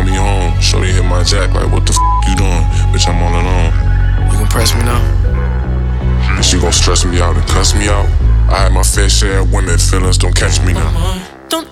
call me home. Shorty hit my jack like, what the you doing? Bitch, I'm all alone. You gon' press me now? And she gon' stress me out and cuss me out. I had my fair share of women, feelings don't catch me now.